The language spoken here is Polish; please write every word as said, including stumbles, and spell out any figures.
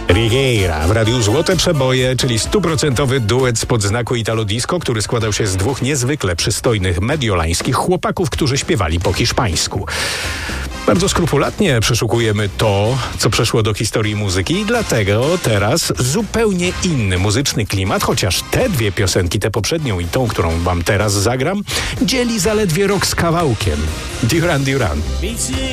Righeira w radiu Złote Przeboje, czyli stuprocentowy duet spod znaku Italo Disco, który składał się z dwóch niezwykle przystojnych mediolańskich chłopaków, którzy śpiewali po hiszpańsku. Bardzo skrupulatnie przeszukujemy to, co przeszło do historii muzyki i dlatego teraz zupełnie inny muzyczny klimat, chociaż te dwie piosenki, tę poprzednią i tą, którą wam teraz zagram, dzieli zaledwie rok z kawałkiem. Duran Duran.